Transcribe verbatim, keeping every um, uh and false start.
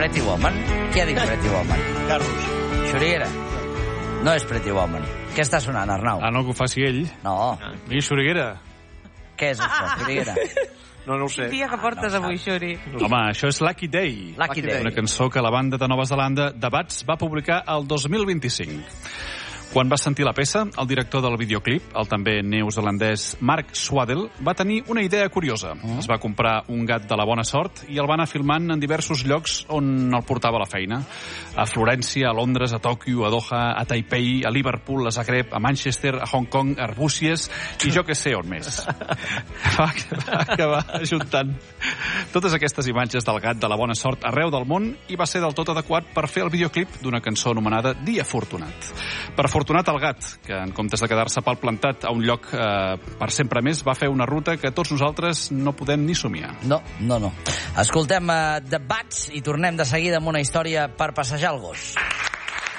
Pretty Woman? Qui ha dit Pretty Woman? Carlos. Xuriguera. No és Pretty Woman. Què està sonant, Arnau? Ah, no, que ho faci ell. No. I Xuriguera. Què és això, Xuriguera? No, no ho sé. Quin dia que portes avui, Xuri? Home, això és Lucky Day. Lucky Day. Una cançó que la banda de Nova Zelanda, The Bats, va publicar el dos mil vint-i-cinc. Quan va sentir la peça, el director del videoclip, el també neozelandès Mark Swaddell, va tenir una idea curiosa. Mm. Es va comprar un gat de la bona sort i el va anar filmant en diversos llocs on el portava a la feina. A Florència, a Londres, a Tòquio, a Doha, a Taipei, a Liverpool, a Zagreb, a Manchester, a Hong Kong, a Arbúcies i jo que sé on més. Va acabar ajuntant totes aquestes imatges del gat de la bona sort arreu del món i va ser del tot adequat per fer el videoclip d'una cançó anomenada Dia Afortunat. Per afortunat el gat, que en comptes de quedar-se pal plantat a un lloc eh, per sempre més, va fer una ruta que tots nosaltres no podem ni somiar. No, no, no. Escoltem uh, The Bats i tornem de seguida amb una història per passejar el gos.